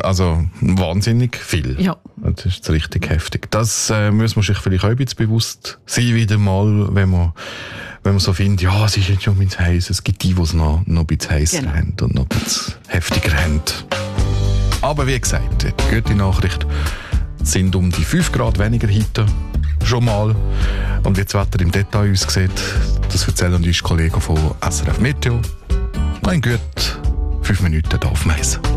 Also wahnsinnig viel. Ja. Das ist richtig heftig. Das muss man sich vielleicht auch ein bisschen bewusst sein, wieder mal, wenn man so findet, ja, es ist jetzt schon ein bisschen heiß. Es gibt die es noch ein bisschen heißer haben und noch ein bisschen heftiger haben. Aber wie gesagt, die gute Nachricht sind um die 5 Grad weniger heute schon mal. Und wie das Wetter im Detail aussieht, das erzählen uns Kollegen von SRF Meteo. Ein gut 5 Minuten hier auf Meissen.